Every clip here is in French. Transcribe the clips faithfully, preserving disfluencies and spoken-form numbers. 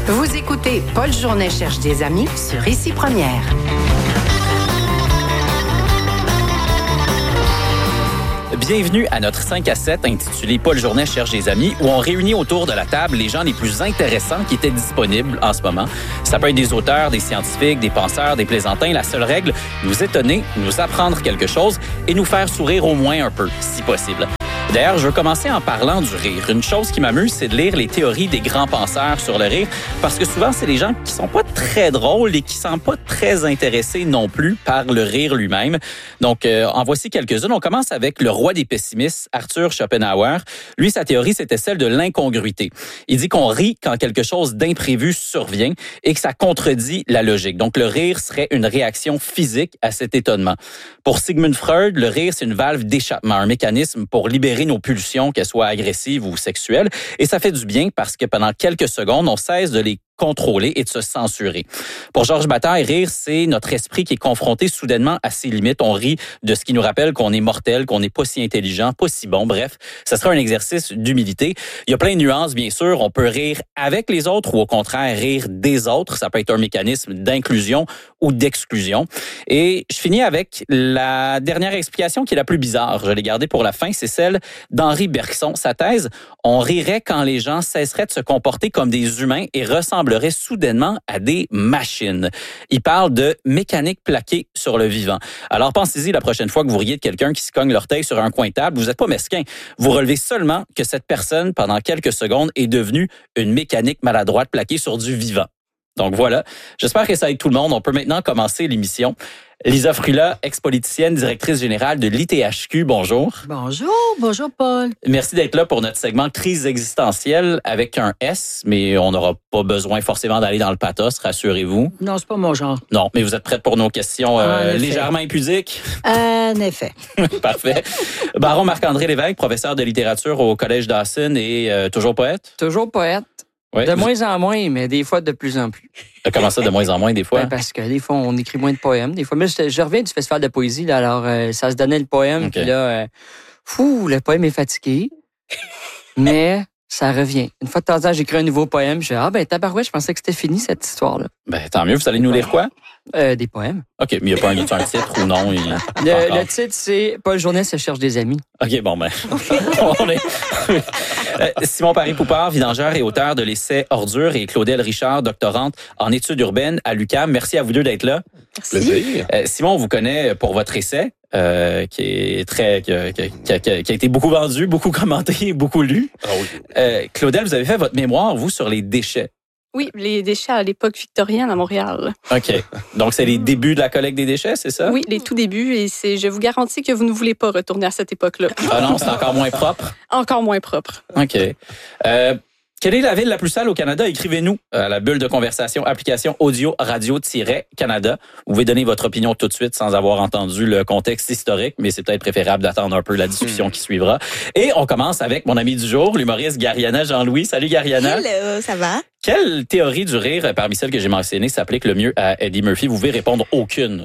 Vous écoutez Paul Journet cherche des amis sur Ici Première. Bienvenue à notre cinq à sept intitulé Paul Journet cherche des amis où on réunit autour de la table les gens les plus intéressants qui étaient disponibles en ce moment. Ça peut être des auteurs, des scientifiques, des penseurs, des plaisantins. La seule règle, nous étonner, nous apprendre quelque chose et nous faire sourire au moins un peu, si possible. D'ailleurs, je veux commencer en parlant du rire. Une chose qui m'amuse, c'est de lire les théories des grands penseurs sur le rire, parce que souvent, c'est des gens qui sont pas très drôles et qui sont pas très intéressés non plus par le rire lui-même. Donc, euh, en voici quelques-unes. On commence avec le roi des pessimistes, Arthur Schopenhauer. Lui, sa théorie, c'était celle de l'incongruité. Il dit qu'on rit quand quelque chose d'imprévu survient et que ça contredit la logique. Donc, le rire serait une réaction physique à cet étonnement. Pour Sigmund Freud, le rire, c'est une valve d'échappement, un mécanisme pour libérer nos pulsions, qu'elles soient agressives ou sexuelles. Et ça fait du bien parce que pendant quelques secondes, on cesse de les contrôler et de se censurer. Pour Georges Bataille, rire, c'est notre esprit qui est confronté soudainement à ses limites. On rit de ce qui nous rappelle qu'on est mortel, qu'on n'est pas si intelligent, pas si bon. Bref, ça sera un exercice d'humilité. Il y a plein de nuances, bien sûr. On peut rire avec les autres ou au contraire rire des autres. Ça peut être un mécanisme d'inclusion ou d'exclusion. Et je finis avec la dernière explication qui est la plus bizarre. Je l'ai gardée pour la fin. C'est celle d'Henri Bergson. Sa thèse, on rirait quand les gens cesseraient de se comporter comme des humains et ressembleraient soudainement à des machines. Il parle de mécanique plaquée sur le vivant. Alors pensez-y la prochaine fois que vous riez de quelqu'un qui se cogne l'orteil sur un coin de table, vous n'êtes pas mesquin. Vous relevez seulement que cette personne, pendant quelques secondes, est devenue une mécanique maladroite plaquée sur du vivant. Donc voilà, j'espère que ça aide tout le monde. On peut maintenant commencer l'émission. Lisa Frula, ex-politicienne, directrice générale de l'I T H Q, bonjour. Bonjour, bonjour Paul. Merci d'être là pour notre segment crise existentielle avec un S, mais on n'aura pas besoin forcément d'aller dans le pathos, rassurez-vous. Non, c'est pas mon genre. Non, mais vous êtes prête pour nos questions euh, légèrement impudiques? En effet. Parfait. Baron Marc-André Lévesque, professeur de littérature au Collège Dawson et euh, toujours poète? Toujours poète. Ouais. De moins en moins, mais des fois de plus en plus. Comment ça, de moins en moins, des fois? Ben parce que des fois, on écrit moins de poèmes. Des fois, mais je, je reviens du festival de poésie, là, alors euh, ça se donnait le poème, okay. Puis là, euh, fou, le poème est fatigué, mais ça revient. Une fois de temps en temps, j'écris un nouveau poème, je dis, ah ben tabarouette, je pensais que c'était fini cette histoire-là. Ben tant mieux, vous allez nous lire quoi? Euh, des poèmes. OK, mais il n'y a pas un, un titre ou non? Il... Le, le titre, c'est Paul Journet se cherche des amis. OK, bon, ben. on est... Simon Paris-Poupard, vidangeur et auteur de l'essai Ordure, et Claudel Richard, doctorante en études urbaines à l'U Q A M. Merci à vous deux d'être là. Merci. Plaisir. Euh, Simon, on vous connaît pour votre essai, euh, qui est très, qui a, qui, a, qui a été beaucoup vendu, beaucoup commenté, beaucoup lu. Ah oui. Euh, Claudel, vous avez fait votre mémoire, vous, sur les déchets. Oui, les déchets à l'époque victorienne à Montréal. OK. Donc, c'est les débuts de la collecte des déchets, c'est ça? Oui, les tout débuts. Et c'est, je vous garantis que vous ne voulez pas retourner à cette époque-là. Ah non, c'est encore moins propre? Encore moins propre. OK. Euh, quelle est la ville la plus sale au Canada? Écrivez-nous à la bulle de conversation, application audio radio-canada. Vous pouvez donner votre opinion tout de suite sans avoir entendu le contexte historique, mais c'est peut-être préférable d'attendre un peu la discussion qui suivra. Et on commence avec mon ami du jour, l'humoriste Gariana Jean-Louis. Salut Gariana. Hello, ça va? Quelle théorie du rire, parmi celles que j'ai mentionnées, s'applique le mieux à Eddie Murphy? Vous pouvez répondre aucune.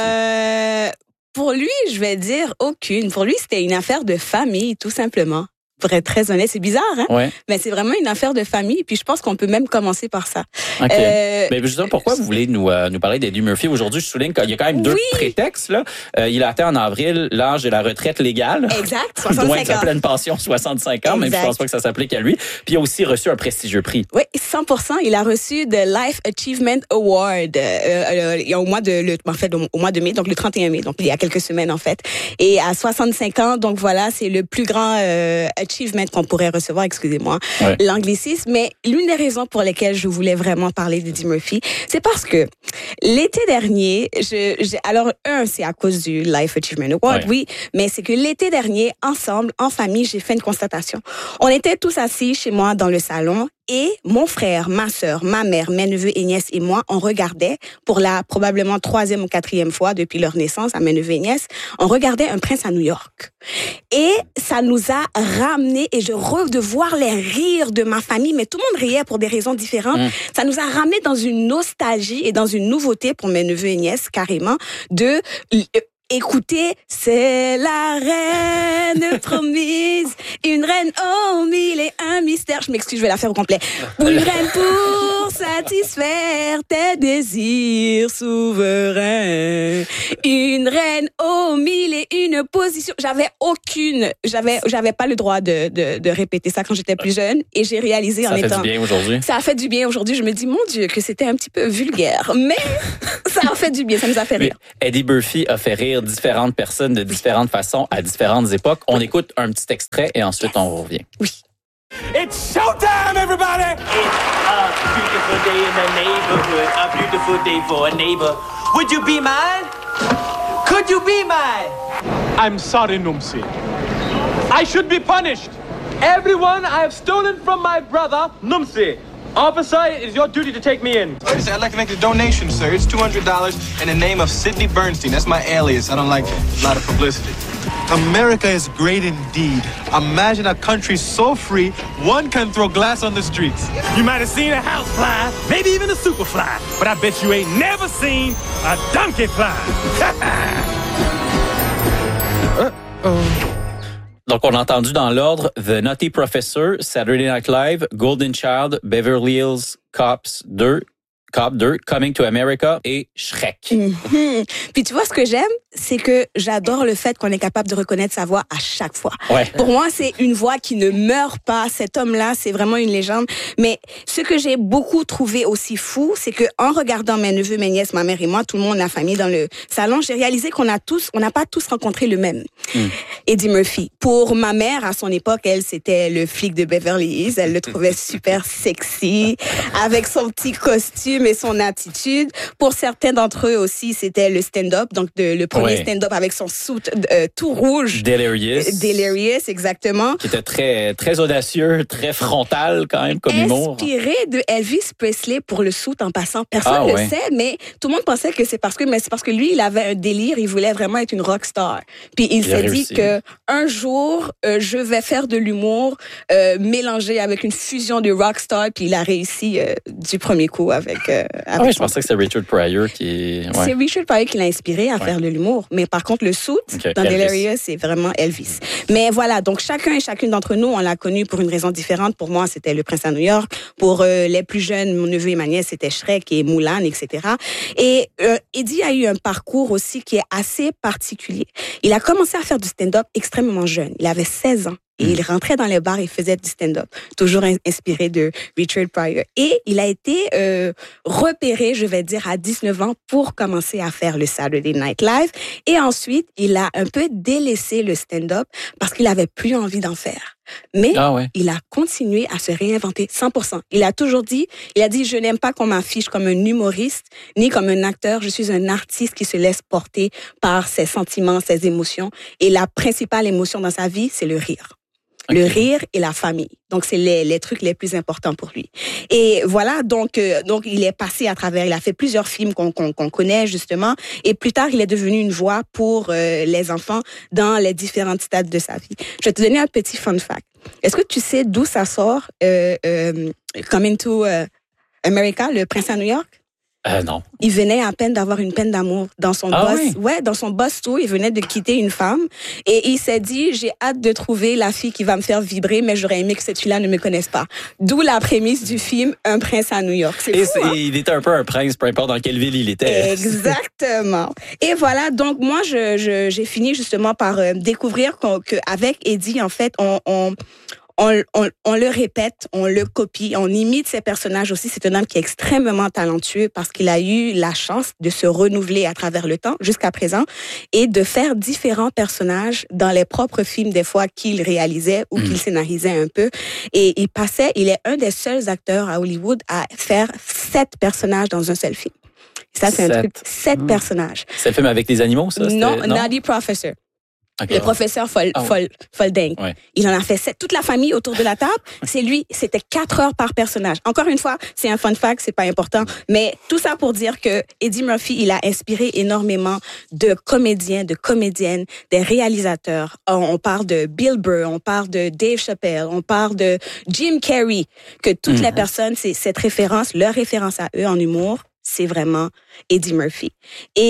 Euh, pour lui, je vais dire aucune. Pour lui, c'était une affaire de famille, tout simplement. Pour être très honnête, c'est bizarre, hein? Ouais. Mais c'est vraiment une affaire de famille. Puis je pense qu'on peut même commencer par ça. OK. Euh, Mais justement, pourquoi vous voulez nous, euh, nous parler d'Eddie Murphy aujourd'hui? Je souligne qu'il y a quand même deux oui. prétextes, là. Euh, il a atteint en avril l'âge de la retraite légale. Exact, Loin de soixante-cinq sa ans. pleine pension, soixante-cinq ans, même je pense pas que ça s'applique à lui. Puis il a aussi reçu un prestigieux prix. Oui, cent pour cent. Il a reçu le Life Achievement Award euh, euh, au mois de, le, en fait, au mois de mai, donc le trente et un mai, donc il y a quelques semaines en fait. Et à soixante-cinq ans, donc voilà, c'est le plus grand euh, achievement qu'on pourrait recevoir, excusez-moi, ouais. l'anglicisme. Mais l'une des raisons pour lesquelles je voulais vraiment parler d'Eddie Murphy, c'est parce que l'été dernier, je, je, alors un, c'est à cause du Life Achievement Award, ouais. oui, mais c'est que l'été dernier, ensemble, en famille, j'ai fait une constatation. On était tous assis chez moi dans le salon. Et mon frère, ma sœur, ma mère, mes neveux et nièces et moi, on regardait pour la probablement troisième ou quatrième fois depuis leur naissance à mes neveux et nièces, on regardait Un prince à New York. Et ça nous a ramené, et je rêve de voir les rires de ma famille, mais tout le monde riait pour des raisons différentes. Mmh. Ça nous a ramené dans une nostalgie et dans une nouveauté pour mes neveux et nièces, carrément, de écoutez, c'est la reine promise, une reine aux mille et un mystères. Je m'excuse, je vais la faire au complet. Une reine pour satisfaire tes désirs souverains. Une reine aux mille et une positions. J'avais aucune, j'avais, j'avais pas le droit de, de, de répéter ça quand j'étais plus jeune, et j'ai réalisé ça en étant. Ça fait du bien aujourd'hui. Ça a fait du bien aujourd'hui. Je me dis, mon Dieu, que c'était un petit peu vulgaire, mais ça a fait du bien, ça nous a fait rire. Mais Eddie Murphy a fait rire différentes personnes de différentes façons à différentes époques. On écoute un petit extrait et ensuite on revient. Oui. It's showtime, everybody! It's a beautiful day in the neighborhood, a beautiful day for a neighbor. Would you be mine? Could you be mine? I'm sorry, Numsi. I should be punished. Everyone I have stolen from my brother, Numsi. Officer, it is your duty to take me in. I'd like to make a donation, sir. It's two hundred dollars in the name of Sidney Bernstein. That's my alias. I don't like a lot of publicity. America is great indeed. Imagine a country so free, one can throw glass on the streets. You might have seen a housefly, maybe even a superfly, but I bet you ain't never seen a donkey fly. Uh-oh. Donc, on a entendu dans l'ordre The Nutty Professor, Saturday Night Live, Golden Child, Beverly Hills Cops deux, Cop deux, Coming to America et Shrek. Mm-hmm. Puis tu vois, ce que j'aime, c'est que j'adore le fait qu'on est capable de reconnaître sa voix à chaque fois. Ouais. Pour moi, c'est une voix qui ne meurt pas. Cet homme-là, c'est vraiment une légende. Mais ce que j'ai beaucoup trouvé aussi fou, c'est que en regardant mes neveux, mes nièces, ma mère et moi, tout le monde, la famille dans le salon, j'ai réalisé qu'on a tous, on n'a pas tous rencontré le même. Mm. Eddie Murphy. Pour ma mère, à son époque, elle, c'était le flic de Beverly Hills. Elle le trouvait super sexy, avec son petit costume et son attitude. Pour certains d'entre eux aussi, c'était le stand-up, donc de, le premier ouais. stand-up avec son suit euh, tout rouge. Delirious. Delirious, exactement. Qui était très, très audacieux, très frontal quand même comme humour. Inspiré de Elvis Presley pour le suit en passant. Personne ne ah, le ouais. sait, mais tout le monde pensait que c'est parce que, mais c'est parce que lui, il avait un délire, il voulait vraiment être une rock star. Puis il, il s'est dit que un jour, euh, je vais faire de l'humour euh, mélangé avec une fusion de rock star, puis il a réussi euh, du premier coup avec. Euh, avec ah ouais, je pensais que c'était Richard Pryor qui. Ouais. C'est Richard Pryor qui l'a inspiré à ouais. faire de l'humour. Mais par contre, le suit okay. dans Delirious, c'est vraiment Elvis. Mais voilà, donc chacun et chacune d'entre nous, on l'a connu pour une raison différente. Pour moi, c'était Le Prince à New York. Pour euh, les plus jeunes, mon neveu et ma nièce, c'était Shrek et Mulan, et cetera. Et euh, Eddie a eu un parcours aussi qui est assez particulier. Il a commencé à faire du stand-up extrêmement jeune. Il avait seize ans. Et il rentrait dans les bars et faisait du stand-up, toujours inspiré de Richard Pryor. Et il a été euh, repéré, je vais dire, à dix-neuf ans pour commencer à faire le Saturday Night Live. Et ensuite, il a un peu délaissé le stand-up parce qu'il avait plus envie d'en faire. Mais ah ouais. il a continué à se réinventer cent pour cent. Il a toujours dit, il a dit, je n'aime pas qu'on m'affiche comme un humoriste, ni comme un acteur. Je suis un artiste qui se laisse porter par ses sentiments, ses émotions. Et la principale émotion dans sa vie, c'est le rire. Okay. Le rire et la famille. Donc, c'est les, les trucs les plus importants pour lui. Et voilà, donc, euh, donc il est passé à travers, il a fait plusieurs films qu'on, qu'on, qu'on connaît, justement. Et plus tard, il est devenu une voix pour euh, les enfants dans les différentes stades de sa vie. Je vais te donner un petit fun fact. Est-ce que tu sais d'où ça sort, euh, euh, Coming to euh, America, Le Prince à New York? Euh, non. Il venait à peine d'avoir une peine d'amour dans son ah boss. Oui? Ouais, dans son boss tour, il venait de quitter une femme et il s'est dit, j'ai hâte de trouver la fille qui va me faire vibrer, mais j'aurais aimé que cette fille-là ne me connaisse pas. D'où la prémisse du film Un prince à New York. C'est et fou, c'est, hein? Il était un peu un prince, peu importe dans quelle ville il était. Exactement. Et voilà, donc moi, je, je, j'ai fini justement par euh, découvrir qu'avec Eddie, en fait, on... on On, on, on le répète, on le copie, on imite ses personnages aussi. C'est un homme qui est extrêmement talentueux parce qu'il a eu la chance de se renouveler à travers le temps jusqu'à présent et de faire différents personnages dans les propres films des fois qu'il réalisait ou mmh. qu'il scénarisait un peu. Et il passait, il est un des seuls acteurs à Hollywood à faire sept personnages dans un seul film. Et ça, c'est sept. un truc, sept mmh. personnages. C'est le film avec les animaux, ça? Non, non? Nutty Professor. Okay. Le professeur Fol, ah, Fol, Folding. Ouais. Il en a fait sept. Toute la famille autour de la table, c'est lui. C'était quatre heures par personnage. Encore une fois, c'est un fun fact, c'est pas important. Mais tout ça pour dire que Eddie Murphy, il a inspiré énormément de comédiens, de comédiennes, des réalisateurs. On parle de Bill Burr, on parle de Dave Chappelle, on parle de Jim Carrey. Que toutes mm-hmm. les personnes, c'est cette référence, leur référence à eux en humour, c'est vraiment Eddie Murphy. Et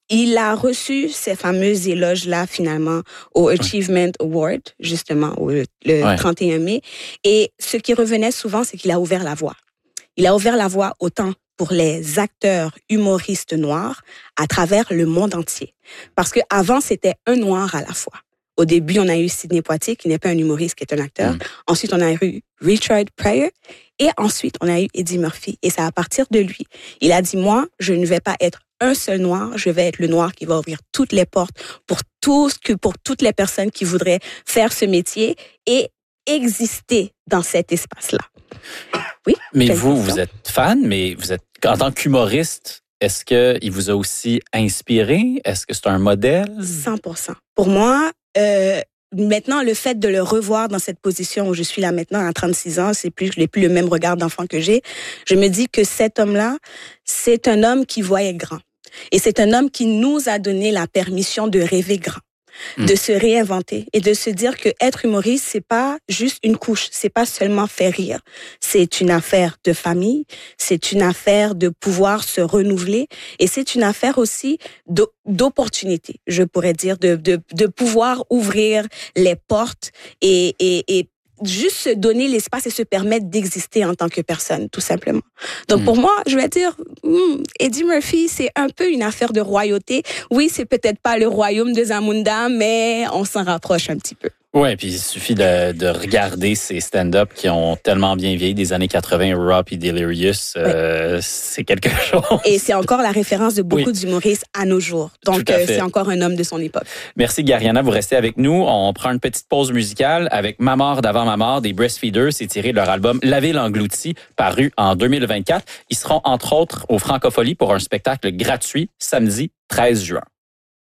il a reçu ces fameuses éloges-là, finalement, au Achievement Award, justement, au, le Ouais. trente et un mai. Et ce qui revenait souvent, c'est qu'il a ouvert la voie. Il a ouvert la voie autant pour les acteurs humoristes noirs à travers le monde entier. Parce qu'avant, c'était un noir à la fois. Au début, on a eu Sidney Poitier, qui n'est pas un humoriste, qui est un acteur. Mm. Ensuite, on a eu Richard Pryor. Et ensuite, on a eu Eddie Murphy. Et c'est à partir de lui. Il a dit, moi, je ne vais pas être un seul noir, je vais être le noir qui va ouvrir toutes les portes pour tout ce que, pour toutes les personnes qui voudraient faire ce métier et exister dans cet espace-là. Oui. Mais vous, vous êtes fan, mais vous êtes, en tant qu'humoriste, est-ce qu'il vous a aussi inspiré? Est-ce que c'est un modèle? cent pour cent. Pour moi, euh, maintenant, le fait de le revoir dans cette position où je suis là maintenant à trente-six ans, c'est plus, je n'ai plus le même regard d'enfant que j'ai. Je me dis que cet homme-là, c'est un homme qui voyait grand. Et c'est un homme qui nous a donné la permission de rêver grand, mmh. de se réinventer et de se dire que être humoriste, c'est pas juste une couche, c'est pas seulement faire rire. C'est une affaire de famille, c'est une affaire de pouvoir se renouveler et c'est une affaire aussi d'opportunité, je pourrais dire, de, de, de pouvoir ouvrir les portes et, et, et juste se donner l'espace et se permettre d'exister en tant que personne, tout simplement. Donc, mmh. pour moi, je vais dire, hmm, Eddie Murphy, c'est un peu une affaire de royauté. Oui, c'est peut-être pas le royaume de Zamunda, mais on s'en rapproche un petit peu. Oui, puis il suffit de, de regarder ces stand-up qui ont tellement bien vieilli des années quatre-vingts, Raw et Delirious, euh, oui. c'est quelque chose. Et c'est encore la référence de beaucoup oui. d'humoristes à nos jours. Donc, euh, c'est encore un homme de son époque. Merci, Gariana. Vous restez avec nous. On prend une petite pause musicale avec Ma mort d'avant ma mort des Breastfeeders. C'est tiré de leur album La Ville engloutie, paru en deux mille vingt-quatre. Ils seront, entre autres, au Francophonie pour un spectacle gratuit samedi treize juin.